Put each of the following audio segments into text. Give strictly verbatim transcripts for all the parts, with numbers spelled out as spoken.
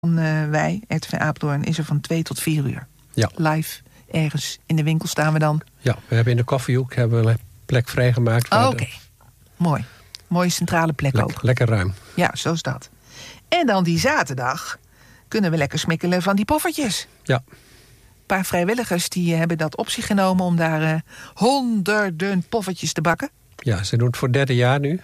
van uh, wij, R T V Apeldoorn, is er van twee tot vier uur. Ja. Live, ergens in de winkel staan we dan. Ja, we hebben in de koffiehoek hebben we een plek vrijgemaakt. Oh, Oké, okay. Mooi. Mooie centrale plek Le- ook. Lekker ruim. Ja, zo is dat. En dan die zaterdag kunnen we lekker smikkelen van die poffertjes. Ja. Een paar vrijwilligers die hebben dat op zich genomen om daar uh, honderden poffertjes te bakken. Ja, ze doen het voor het derde jaar nu.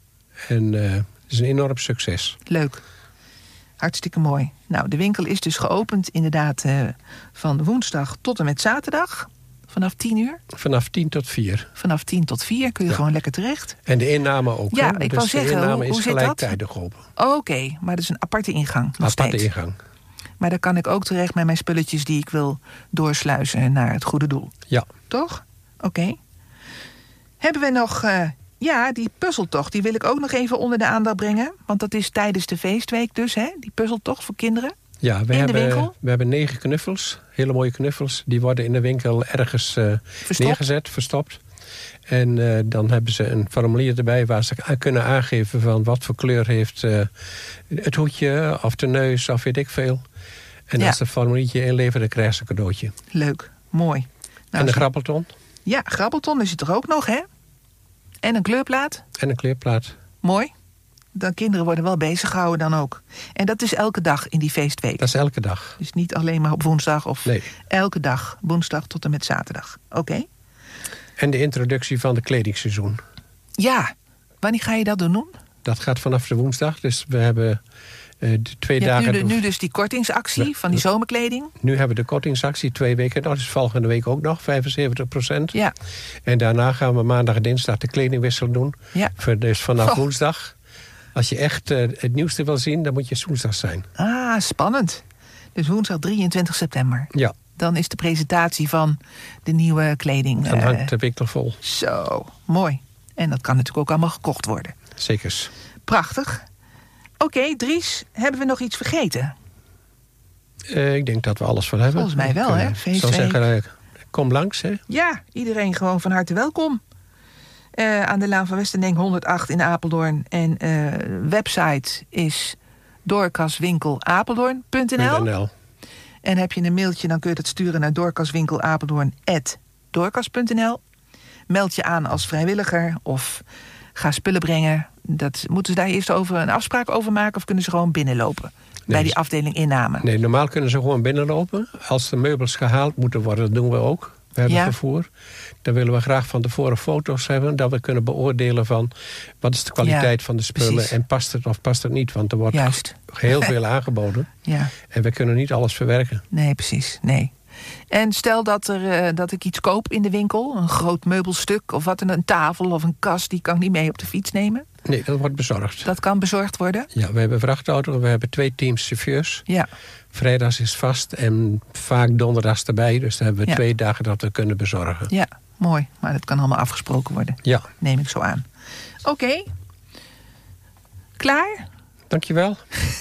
En uh, het is een enorm succes. Leuk. Hartstikke mooi. Nou, de winkel is dus geopend inderdaad uh, van woensdag tot en met zaterdag. Vanaf tien uur? Vanaf tien tot vier. Vanaf tien tot vier kun je ja. gewoon lekker terecht. En de inname ook. Ja, hè? ik dus wou zeggen, de inname hoe, hoe is zit gelijktijdig open. Oké, okay, maar dat is een aparte ingang. Nog aparte steeds. ingang. Maar daar kan ik ook terecht met mijn spulletjes die ik wil doorsluizen naar het goede doel. Ja. Toch? Oké. Okay. Hebben we nog... Uh, ja, die puzzeltocht, die wil ik ook nog even onder de aandacht brengen. Want dat is tijdens de feestweek dus, hè? Die puzzeltocht voor kinderen. Ja, we, in hebben, de winkel. we hebben negen knuffels. Hele mooie knuffels. Die worden in de winkel ergens uh, verstopt. neergezet, verstopt. En uh, dan hebben ze een formulier erbij waar ze kunnen aangeven van wat voor kleur heeft uh, het hoedje of de neus of weet ik veel. En ja. als ze het formuliertje inleveren, dan krijgen ze een cadeautje. Leuk, mooi. Nou, en een grabbelton. Ja, grabbelton is het er ook nog, hè? En een kleurplaat. En een kleurplaat. Mooi. De kinderen worden wel bezig gehouden dan ook. En dat is elke dag in die feestweek. Dat is elke dag. Dus niet alleen maar op woensdag of nee. elke dag. Woensdag tot en met zaterdag. Oké. Okay. En de introductie van de kledingseizoen. Ja. Wanneer ga je dat doen? Dat gaat vanaf de woensdag. Dus we hebben uh, de twee je dagen... Nu, de, nu dus die kortingsactie ja, van die zomerkleding. Nu hebben we de kortingsactie twee weken. Dat is volgende week ook nog, vijfenzeventig procent. Ja. En daarna gaan we maandag en dinsdag de kledingwissel doen. Ja. Dus vanaf oh. woensdag. Als je echt uh, het nieuwste wil zien, dan moet je woensdag zijn. Ah, spannend. Dus woensdag drieëntwintig september. Ja. Dan is de presentatie van de nieuwe kleding. Dan hangt uh, de winkel vol. Zo, mooi. En dat kan natuurlijk ook allemaal gekocht worden. Zekers. Prachtig. Oké, okay, Dries, hebben we nog iets vergeten? Uh, ik denk dat we alles voor hebben. Volgens mij wel, ik, hè? Ik zou zeggen, uh, kom langs, hè? Ja, iedereen gewoon van harte welkom. Uh, aan de Laan van Westeneng honderdacht in Apeldoorn. En uh, website is doorkaswinkelapeldoorn punt n l. En heb je een mailtje, dan kun je dat sturen naar doorkaswinkelapeldoorn apenstaartje doorkas punt n l. Meld je aan als vrijwilliger of ga spullen brengen. Dat, moeten ze daar eerst over een afspraak over maken of kunnen ze gewoon binnenlopen? Nee, bij die afdeling inname. Nee, normaal kunnen ze gewoon binnenlopen. Als de meubels gehaald moeten worden, dat doen we ook. We hebben ja. vervoer. Dan willen we graag van tevoren foto's hebben. Dat we kunnen beoordelen van wat is de kwaliteit ja, van de spullen. Precies. En past het of past het niet. Want er wordt Juist. heel veel aangeboden. Ja. En we kunnen niet alles verwerken. Nee, precies. Nee. En stel dat, er, uh, dat ik iets koop in de winkel. Een groot meubelstuk of wat. Een tafel of een kast. Die kan ik niet mee op de fiets nemen. Nee, dat wordt bezorgd. Dat kan bezorgd worden? Ja, we hebben vrachtauto. We hebben twee teams chauffeurs. Ja. Vrijdags is vast en vaak donderdags erbij. Dus dan hebben we ja. twee dagen dat we kunnen bezorgen. Ja, mooi. Maar dat kan allemaal afgesproken worden. Ja. Neem ik zo aan. Oké. Okay. Klaar? Dankjewel.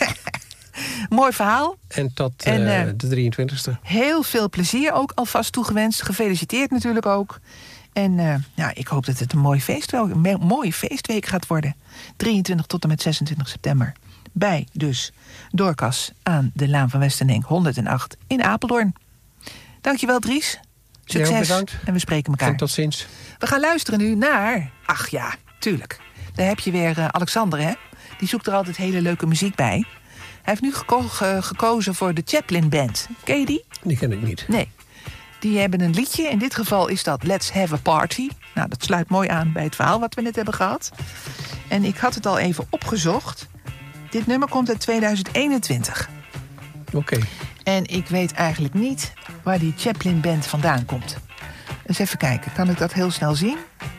Mooi verhaal. En tot en, uh, de drieëntwintigste. Heel veel plezier ook alvast toegewenst. Gefeliciteerd natuurlijk ook. En uh, ja, ik hoop dat het een mooie feestweek, een mooie feestweek gaat worden. drieëntwintig tot en met zesentwintig september. Bij dus Doorkas aan de Laan van Westeneng honderdacht in Apeldoorn. Dankjewel Dries. Succes. Ja, en we spreken elkaar. En tot ziens. We gaan luisteren nu naar... Ach ja, tuurlijk. Daar heb je weer uh, Alexander, hè? Die zoekt er altijd hele leuke muziek bij. Hij heeft nu geko- ge- gekozen voor de Chaplin Band. Ken je die? Die ken ik niet. Nee. Die hebben een liedje. In dit geval is dat Let's Have a Party. Nou, dat sluit mooi aan bij het verhaal wat we net hebben gehad. En ik had het al even opgezocht. Dit nummer komt uit tweeduizend eenentwintig. Oké. Okay. En ik weet eigenlijk niet waar die Chaplin Band vandaan komt. Eens even kijken. Kan ik dat heel snel zien?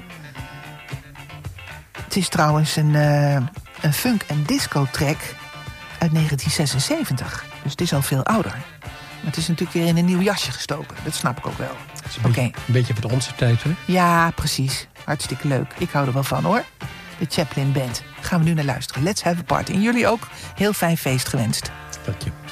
Het is trouwens een, uh, een funk- en disco-track uit negentien zesenzeventig. Dus het is al veel ouder. Maar het is natuurlijk weer in een nieuw jasje gestoken. Dat snap ik ook wel. Oké. Okay. Een beetje van onze tijd, hè? Ja, precies. Hartstikke leuk. Ik hou er wel van, hoor. De Chaplin Band. Gaan we nu naar luisteren. Let's have a party. En jullie ook heel fijn feest gewenst. Dank je.